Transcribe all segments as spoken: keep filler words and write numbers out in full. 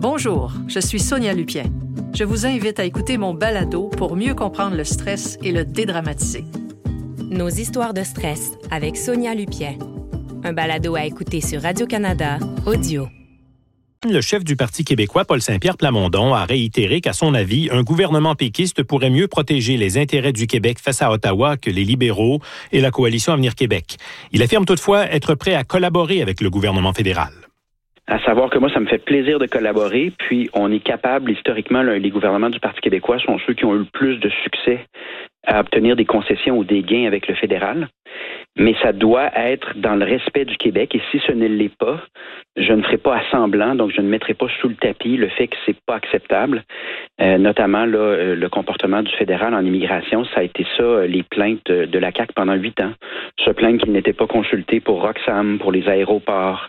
Bonjour, je suis Sonia Lupien. Je vous invite à écouter mon balado pour mieux comprendre le stress et le dédramatiser. Nos histoires de stress avec Sonia Lupien. Un balado à écouter sur Radio-Canada, audio. Le chef du Parti québécois, Paul Saint-Pierre Plamondon, a réitéré qu'à son avis, un gouvernement péquiste pourrait mieux protéger les intérêts du Québec face à Ottawa que les libéraux et la coalition Avenir Québec. Il affirme toutefois être prêt à collaborer avec le gouvernement fédéral. À savoir que moi, ça me fait plaisir de collaborer, puis on est capable, historiquement, les gouvernements du Parti québécois sont ceux qui ont eu le plus de succès à obtenir des concessions ou des gains avec le fédéral. Mais ça doit être dans le respect du Québec, et si ce ne l'est pas, je ne ferai pas à semblant, donc je ne mettrai pas sous le tapis le fait que c'est pas acceptable, euh, notamment là, le comportement du fédéral en immigration. Ça a été ça, les plaintes de la C A Q pendant huit ans. Se plaindre qu'il n'était pas consulté pour Roxham, pour les aéroports.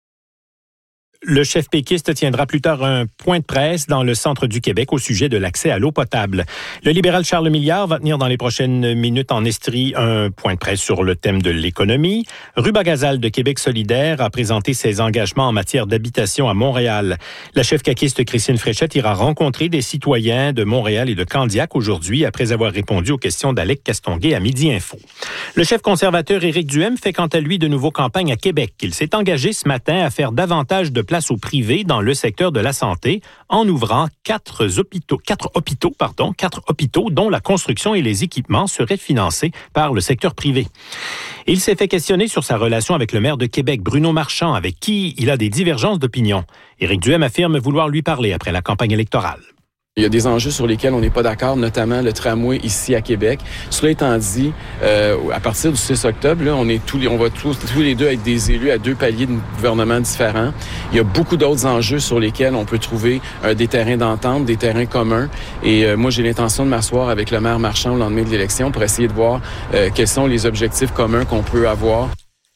Le chef péquiste tiendra plus tard un point de presse dans le centre du Québec au sujet de l'accès à l'eau potable. Le libéral Charles Milliard va tenir dans les prochaines minutes en Estrie un point de presse sur le thème de l'économie. Ruba Gazal de Québec solidaire a présenté ses engagements en matière d'habitation à Montréal. La chef caquiste Christine Fréchette ira rencontrer des citoyens de Montréal et de Candiac aujourd'hui après avoir répondu aux questions d'Alec Castonguay à Midi Info. Le chef conservateur Éric Duhem fait quant à lui de nouveau campagne à Québec. Il s'est engagé ce matin à faire davantage de place au privé dans le secteur de la santé en ouvrant quatre hôpitaux, quatre hôpitaux, pardon, quatre hôpitaux dont la construction et les équipements seraient financés par le secteur privé. Il s'est fait questionner sur sa relation avec le maire de Québec, Bruno Marchand, avec qui il a des divergences d'opinion. Éric Duhem affirme vouloir lui parler après la campagne électorale. Il y a des enjeux sur lesquels on n'est pas d'accord, notamment le tramway ici à Québec. Cela étant dit, euh, à partir du six octobre, là, on est tous les, on va tous, tous les deux être des élus à deux paliers de gouvernement différents. Il y a beaucoup d'autres enjeux sur lesquels on peut trouver euh, des terrains d'entente, des terrains communs. Et euh, moi, j'ai l'intention de m'asseoir avec le maire Marchand au lendemain de l'élection pour essayer de voir euh, quels sont les objectifs communs qu'on peut avoir.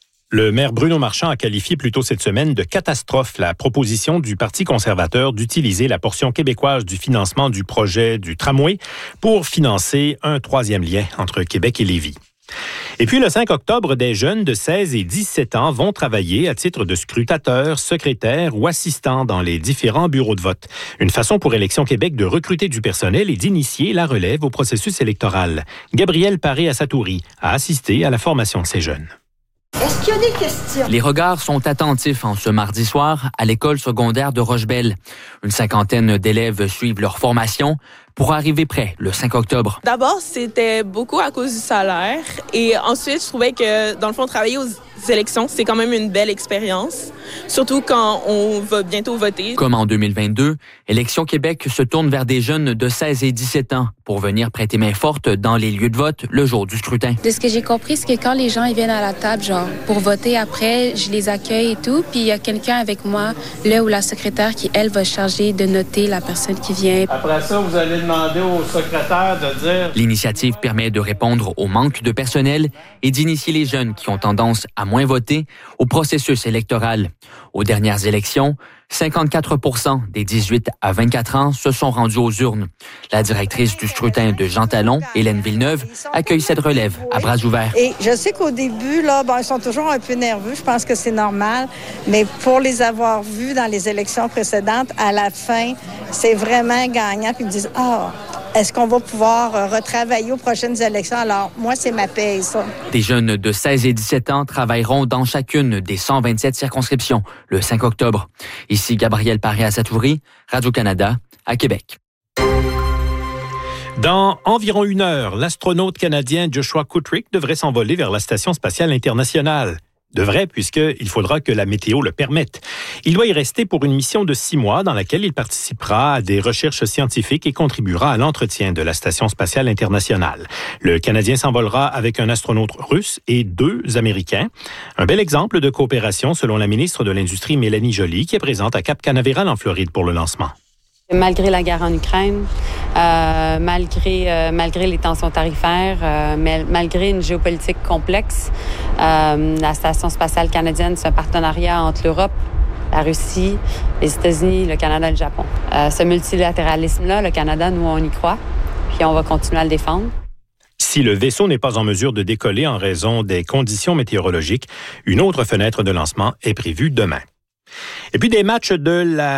Le maire Bruno Marchand a qualifié plus tôt cette semaine de catastrophe la proposition du Parti conservateur d'utiliser la portion québécoise du financement du projet du tramway pour financer un troisième lien entre Québec et Lévis. Et puis, le cinq octobre, des jeunes de seize et dix-sept ans vont travailler à titre de scrutateurs, secrétaires ou assistants dans les différents bureaux de vote. Une façon pour Élections Québec de recruter du personnel et d'initier la relève au processus électoral. Gabrielle Paré-Assatouri a assisté à la formation de ces jeunes. Est-ce qu'il y a des questions? Les regards sont attentifs en ce mardi soir à l'école secondaire de Rochebelle. Une cinquantaine d'élèves suivent leur formation pour arriver prêts le cinq octobre. D'abord, c'était beaucoup à cause du salaire. Et ensuite, je trouvais que, dans le fond, travailler aux élections, c'est quand même une belle expérience. Surtout quand on va bientôt voter. Comme en deux mille vingt-deux, Élections Québec se tourne vers des jeunes de seize et dix-sept ans pour venir prêter main forte dans les lieux de vote le jour du scrutin. De ce que j'ai compris, c'est que quand les gens ils viennent à la table, genre, pour voter après, je les accueille et tout. Puis il y a quelqu'un avec moi, le ou la secrétaire, qui, elle, va charger de noter la personne qui vient. Après ça, vous allez demander au secrétaire de dire... L'initiative permet de répondre au manque de personnel et d'initier les jeunes qui ont tendance à moins voter au processus électoral. Aux dernières élections, cinquante-quatre pour cent des dix-huit à vingt-quatre ans se sont rendus aux urnes. La directrice du scrutin de Jean Talon, Hélène Villeneuve, accueille cette relève à bras ouverts. Et je sais qu'au début, là, bon, ils sont toujours un peu nerveux. Je pense que c'est normal. Mais pour les avoir vus dans les élections précédentes, à la fin, c'est vraiment gagnant. Puis ils me disent, ah, est-ce qu'on va pouvoir retravailler aux prochaines élections? Alors, moi, c'est ma paye, ça. Des jeunes de seize et dix-sept ans travailleront dans chacune des cent vingt-sept circonscriptions le cinq octobre. Ici Gabrielle Paré-Assatouri, Radio-Canada, à Québec. Dans environ une heure, l'astronaute canadien Joshua Kutrick devrait s'envoler vers la Station spatiale internationale. Devrait, puisqu'il faudra que la météo le permette. Il doit y rester pour une mission de six mois dans laquelle il participera à des recherches scientifiques et contribuera à l'entretien de la Station spatiale internationale. Le Canadien s'envolera avec un astronaute russe et deux Américains. Un bel exemple de coopération selon la ministre de l'Industrie Mélanie Joly, qui est présente à Cap Canaveral en Floride pour le lancement. Malgré la guerre en Ukraine, euh, malgré, euh, malgré les tensions tarifaires, euh, mais, malgré une géopolitique complexe, euh, la Station spatiale canadienne, c'est un partenariat entre l'Europe, la Russie, les États-Unis, le Canada et le Japon. Euh, ce multilatéralisme-là, le Canada, nous, on y croit, puis on va continuer à le défendre. Si le vaisseau n'est pas en mesure de décoller en raison des conditions météorologiques, une autre fenêtre de lancement est prévue demain. Et puis des matchs de la